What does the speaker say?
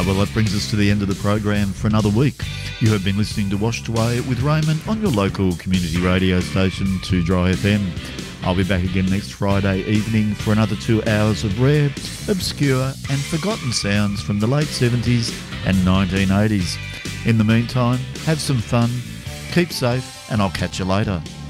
Well, that brings us to the end of the program for another week. You have been listening to Washed Away with Raymond on your local community radio station, 2 Dry FM. I'll be back again next Friday evening for another 2 hours of rare, obscure and forgotten sounds from the late 70s and 1980s. In the meantime, have some fun, keep safe, and I'll catch you later.